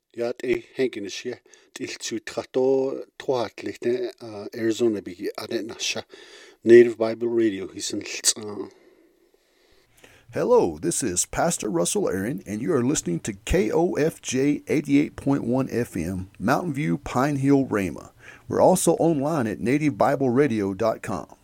Ja, henkenisje tiltsutrato troatlichte Arizona bigi adenasha Native Bible Radio hisan. Hello, this is Pastor Russell Aaron, and you are listening to KOFJ 88.1 FM, Mountain View, Pine Hill, Rama. We're also online at nativebibleradio.com.